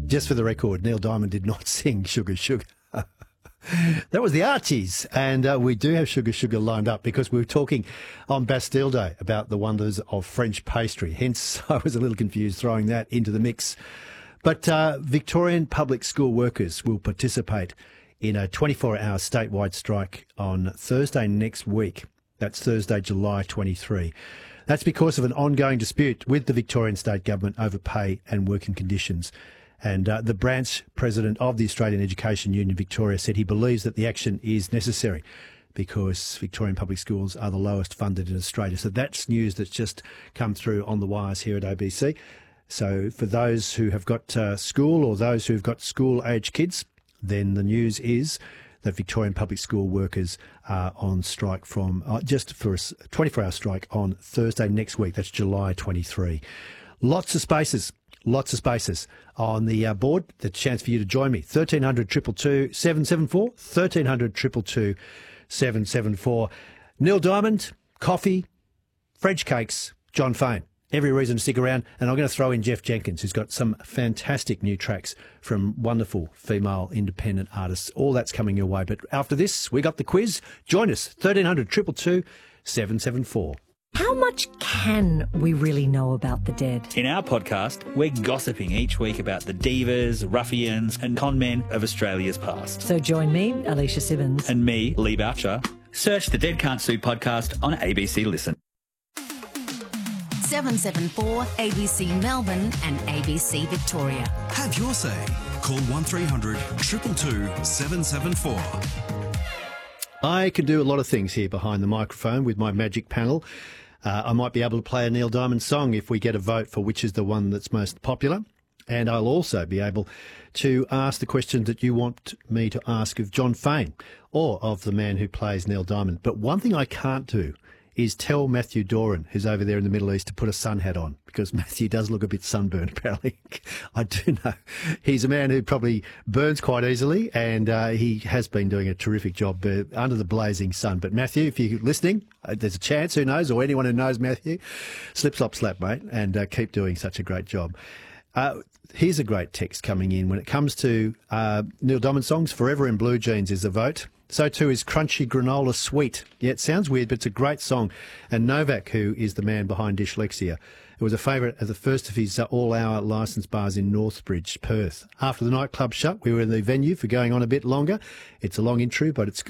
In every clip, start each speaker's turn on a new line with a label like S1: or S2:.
S1: Just for the record, Neil Diamond did not sing Sugar Sugar. That was the Archies, and we do have Sugar Sugar lined up because we were talking on Bastille Day about the wonders of French pastry. Hence, I was a little confused throwing that into the mix. But Victorian public school workers will participate in a 24-hour statewide strike on Thursday next week. That's Thursday, July 23. That's because of an ongoing dispute with the Victorian state government over pay and working conditions. And the branch president of the Australian Education Union Victoria said he believes that the action is necessary because Victorian public schools are the lowest funded in Australia. So that's news that's just come through on the wires here at ABC. So for those who have got school or those who've got school-age kids, then the news is that Victorian public school workers are on strike from just for a 24-hour strike on Thursday next week. That's July 23. Lots of spaces on the board. The chance for you to join me. 1300 222 774, 1300 222 774. Neil Diamond, coffee, French cakes, John Fane. Every reason to stick around. And I'm going to throw in Jeff Jenkins, who's got some fantastic new tracks from wonderful female independent artists. All that's coming your way. But after this, we got the quiz. Join us, 1300 222 774.
S2: How much can we really know about the dead?
S3: In our podcast, we're gossiping each week about the divas, ruffians and con men of Australia's past.
S2: So join me, Alicia Simmons.
S3: And me, Lee Boucher. Search the Dead Can't Sue podcast on ABC Listen.
S4: 774 ABC Melbourne and ABC Victoria.
S5: Have your say. Call 1300 222 774.
S1: I can do a lot of things here behind the microphone with my magic panel. I might be able to play a Neil Diamond song if we get a vote for which is the one that's most popular. And I'll also be able to ask the question that you want me to ask of John Fane or of the man who plays Neil Diamond. But one thing I can't do is tell Matthew Doran, who's over there in the Middle East, to put a sun hat on, because Matthew does look a bit sunburned, apparently. I do know. He's a man who probably burns quite easily, and he has been doing a terrific job under the blazing sun. But Matthew, if you're listening, there's a chance, who knows, or anyone who knows Matthew, slip, slop, slap, mate, and keep doing such a great job. Here's a great text coming in. When it comes to Neil Diamond songs, Forever in Blue Jeans is a vote. So too is Crunchy Granola Sweet. Yeah, it sounds weird, but it's a great song. And Novak, who is the man behind Dyslexia, it was a favourite at the first of his all-hour licensed bars in Northbridge, Perth. After the nightclub shut, we were in the venue for going on a bit longer. It's a long intro, but it's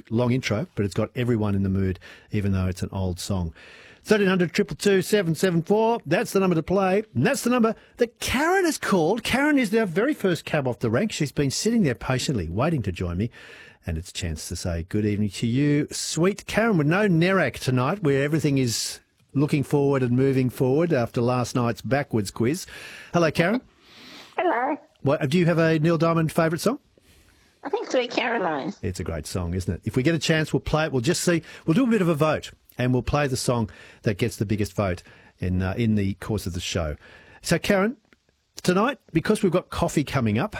S1: got everyone in the mood, even though it's an old song. 1300 222 774. That's the number to play. And that's the number that Karen has called. Karen is our very first cab off the rank. She's been sitting there patiently waiting to join me. And it's a chance to say good evening to you, sweet Karen, with no Nerak tonight, where everything is looking forward and moving forward after last night's backwards quiz. Hello, Karen.
S6: Hello.
S1: Do you have a Neil Diamond favourite song?
S6: I think Sweet Caroline.
S1: It's a great song, isn't it? If we get a chance, we'll play it. We'll just see. We'll do a bit of a vote, and we'll play the song that gets the biggest vote in the course of the show. So, Karen, tonight, because we've got coffee coming up,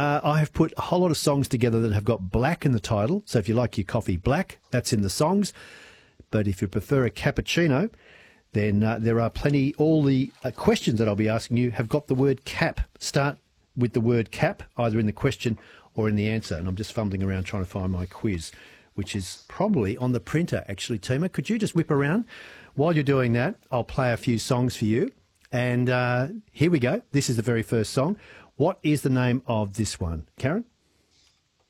S1: I have put a whole lot of songs together that have got black in the title. So if you like your coffee black, that's in the songs. But if you prefer a cappuccino, then there are plenty. All the questions that I'll be asking you have got the word cap. Start with the word cap, either in the question or in the answer. And I'm just fumbling around trying to find my quiz, which is probably on the printer, actually, Tima. Could you just whip around? While you're doing that, I'll play a few songs for you. And here we go. This is the very first song. What is the name of this one, Karen?